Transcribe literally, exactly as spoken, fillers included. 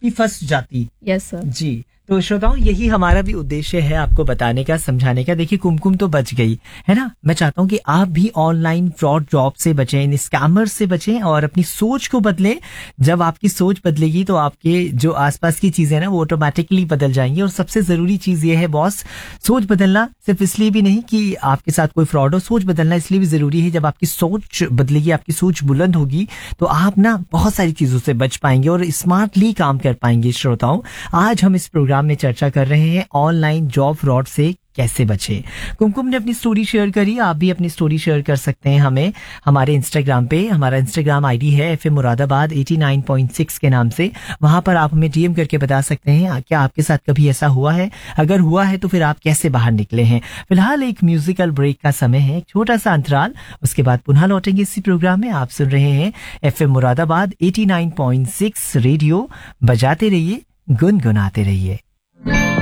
आपकी फंस जाती। Yes sir. जी, तो श्रोताओं यही हमारा भी उद्देश्य है आपको बताने का, समझाने का। देखिए कुमकुम तो बच गई है ना, मैं चाहता हूँ कि आप भी ऑनलाइन फ्रॉड जॉब से बचें, इन स्कैमर्स से बचें और अपनी सोच को बदलें। जब आपकी सोच बदलेगी तो आपके जो आसपास की चीजें ना वो ऑटोमेटिकली बदल जाएंगी। और सबसे जरूरी चीज ये है बॉस, सोच बदलना सिर्फ इसलिए भी नहीं कि आपके साथ कोई फ्रॉड हो, सोच बदलना इसलिए भी जरूरी है। जब आपकी सोच बदलेगी, आपकी सोच बुलंद होगी तो आप ना बहुत सारी चीजों से बच पाएंगे और स्मार्टली काम कर पाएंगे। श्रोताओं आज हम इस प्रोग्राम में चर्चा कर रहे हैं ऑनलाइन जॉब फ्रॉड से कैसे बचे। कुमकुम ने अपनी स्टोरी शेयर करी, आप भी अपनी स्टोरी शेयर कर सकते हैं हमें हमारे इंस्टाग्राम पे। हमारा इंस्टाग्राम आईडी है F M Moradabad eighty nine point six के नाम से। वहां पर आप हमें डीएम करके बता सकते हैं क्या आपके साथ कभी ऐसा हुआ है, अगर हुआ है तो फिर आप कैसे बाहर निकले हैं। फिलहाल एक म्यूजिकल ब्रेक का समय है, एक छोटा सा अंतराल, उसके बाद पुनः लौटेंगे इसी प्रोग्राम में। आप सुन रहे हैं F M Moradabad eighty nine point six radio, बजाते रहिए, गुनगुनाते रहिए।